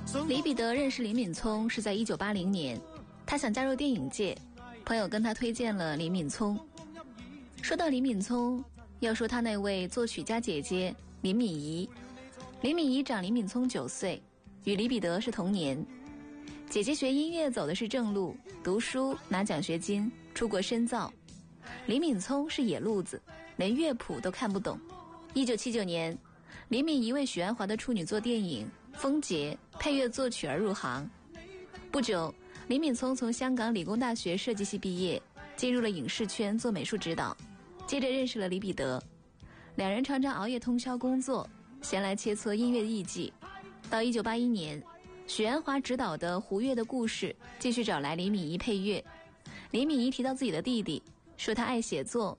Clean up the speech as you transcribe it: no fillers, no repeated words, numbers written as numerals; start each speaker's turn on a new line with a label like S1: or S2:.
S1: 李彼得认识李敏聪是在1980年，他想加入电影界，朋友跟他推荐了李敏聪。说到李敏聪，要说他那位作曲家姐姐林敏怡。林敏怡长李敏聪9岁，与李彼得是同年。姐姐学音乐走的是正路，读书拿奖学金，出国深造。李敏聪是野路子，连乐谱都看不懂。1979年，李敏怡为许鞍华的处女作电影《风劫》配乐作曲而入行。不久，李敏聪从香港理工大学设计系毕业，进入了影视圈做美术指导，接着认识了李彼得。两人常常熬夜通宵工作，闲来切磋音乐艺伎。到1981年，许鞍华执导的《胡月的故事》继续找来李敏怡配乐。李敏怡提到自己的弟弟，说他爱写作，